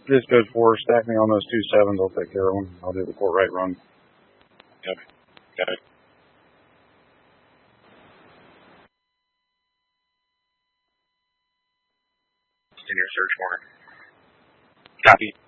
Just good for her. Stack me on those 2 7s. I'll take care of them. I'll do the court right run. Okay. Got it. In your search warrant. Copy.